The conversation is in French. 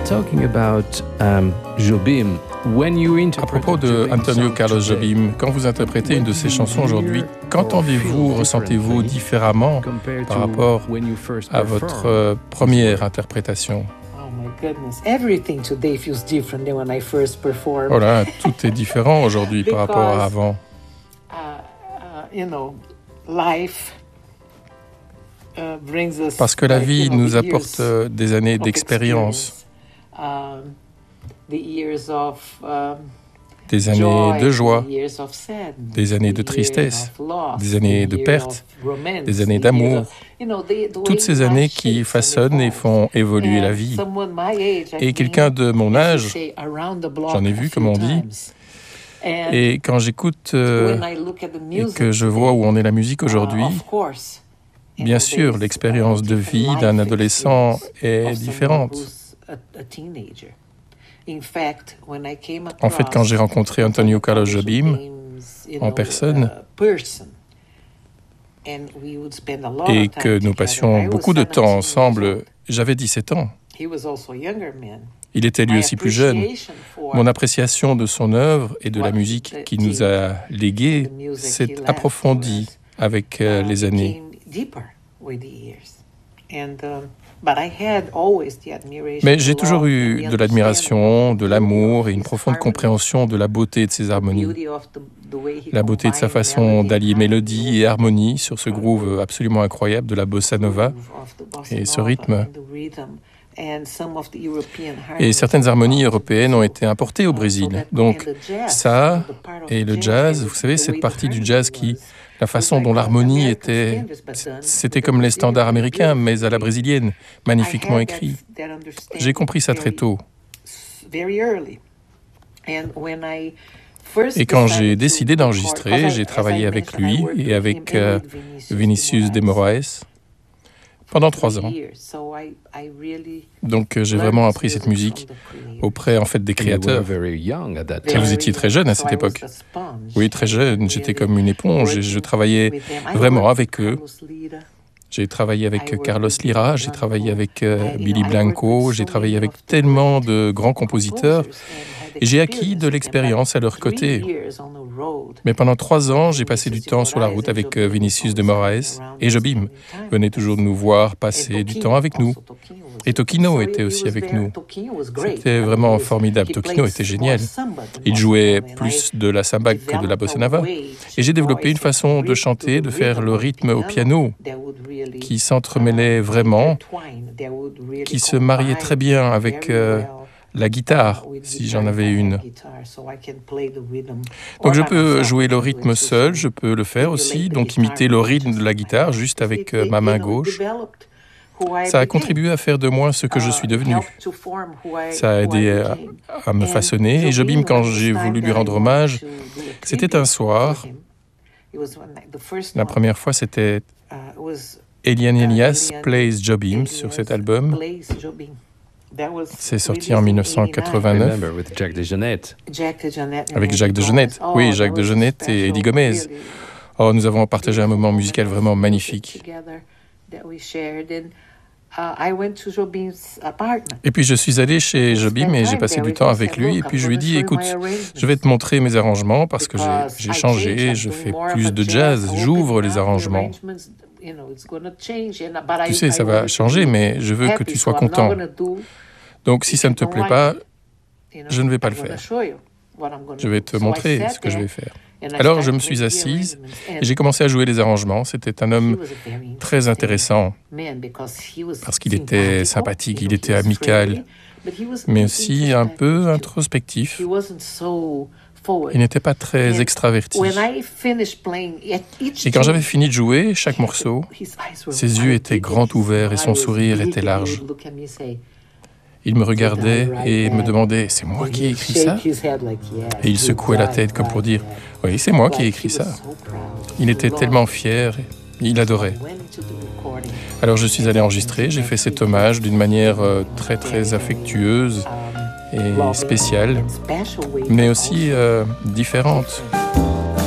talking about Jobim. À propos de Antonio Carlos Jobim, quand vous interprétez une de ses chansons aujourd'hui, qu'entendez-vous, ressentez-vous différemment par rapport à votre première interprétation? Oh là, tout est différent aujourd'hui par rapport à avant. Parce que la vie nous apporte des années d'expérience, des années de joie, des années de tristesse, des années de perte, des années d'amour, toutes ces années qui façonnent et font évoluer la vie. Et quelqu'un de mon âge, j'en ai vu comme on dit, et quand j'écoute et que je vois où en est la musique aujourd'hui, bien sûr, l'expérience de vie d'un adolescent est différente. En fait, quand j'ai rencontré Antonio Carlos Jobim en personne et que nous passions beaucoup de temps ensemble, j'avais 17 ans. Il était lui aussi plus jeune. Mon appréciation de son œuvre et de la musique qu'il nous a léguée s'est approfondie avec les années. Mais j'ai toujours eu de l'admiration, de l'amour et une profonde compréhension de la beauté de ses harmonies. La beauté de sa façon d'allier mélodie et harmonie sur ce groove absolument incroyable de la bossa nova et ce rythme. Et certaines harmonies européennes ont été importées au Brésil. Donc ça et le jazz, vous savez, cette partie du jazz la façon dont l'harmonie était, c'était comme les standards américains, mais à la brésilienne, magnifiquement écrit. J'ai compris ça très tôt. Et quand j'ai décidé d'enregistrer, j'ai travaillé avec lui et avec Vinicius de Moraes pendant 3 ans. Donc j'ai vraiment appris cette musique auprès en fait des créateurs. Et vous étiez très jeune à cette époque. Oui, très jeune. J'étais comme une éponge et je travaillais vraiment avec eux. J'ai travaillé avec Carlos Lyra, j'ai travaillé avec Billy Blanco, j'ai travaillé avec tellement de grands compositeurs et j'ai acquis de l'expérience à leur côté. Mais pendant 3 ans, j'ai passé du temps sur la route avec Vinicius de Moraes et Jobim venait toujours nous voir passer du temps avec nous. Et Toquinho était aussi avec nous. C'était vraiment formidable. Toquinho était génial. Il jouait plus de la samba que de la bossa nova. Et j'ai développé une façon de chanter, de faire le rythme au piano qui s'entremêlait vraiment, qui se mariait très bien avec la guitare, si j'en avais une. Donc je peux jouer le rythme seul, je peux le faire aussi, donc imiter le rythme de la guitare juste avec ma main gauche. Ça a contribué à faire de moi ce que je suis devenu. Ça a aidé à me façonner. Et Jobim, quand j'ai voulu lui rendre hommage, c'était un soir. La première fois, c'était Eliane Elias Plays Jobim sur cet album. C'est sorti en 1989 avec Jacques DeJohnette. Oui, Jacques DeJohnette et Eddie Gomez. Oh, nous avons partagé un moment musical vraiment magnifique. Et puis je suis allé chez Jobim et j'ai passé du temps avec lui. Et puis je lui ai dit, écoute, je vais te montrer mes arrangements parce que j'ai changé, je fais plus de jazz, j'ouvre les arrangements. Tu sais, ça va changer, mais je veux que tu sois content. Donc si ça ne te plaît pas, je ne vais pas le faire. Je vais te montrer ce que je vais faire. Alors je me suis assise et j'ai commencé à jouer les arrangements. C'était un homme très intéressant parce qu'il était sympathique, il était amical, mais aussi un peu introspectif. Il n'était pas très extraverti. Et quand j'avais fini de jouer chaque morceau, ses yeux étaient grands ouverts et son sourire était large. Il me regardait et me demandait « C'est moi qui ai écrit ça ?» Et il secouait la tête comme pour dire « Oui, c'est moi qui ai écrit ça. » Il était tellement fier, il adorait. Alors je suis allé enregistrer, j'ai fait cet hommage d'une manière très très affectueuse et spéciale, mais aussi différente.